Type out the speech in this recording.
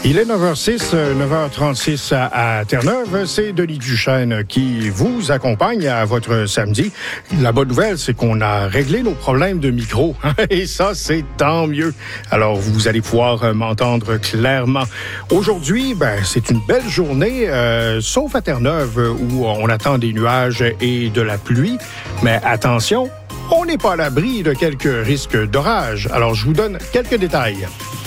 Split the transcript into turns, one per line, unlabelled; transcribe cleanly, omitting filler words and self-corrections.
Il est 9h06, 9h36 à Terre-Neuve. C'est Denis Duchesne qui vous accompagne à votre samedi. La bonne nouvelle, c'est qu'on a réglé nos problèmes de micro. Et ça, c'est tant mieux. Alors, vous allez pouvoir m'entendre clairement. Aujourd'hui, c'est une belle journée, sauf à Terre-Neuve où on attend des nuages et de la pluie. Mais attention, on n'est pas à l'abri de quelques risques d'orage. Alors, je vous donne quelques détails.